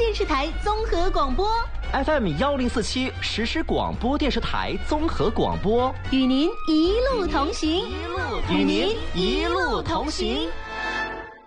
电视台综合广播 FM1047实时广播电视台综合广播， 与您一路同行， 与您一路同行。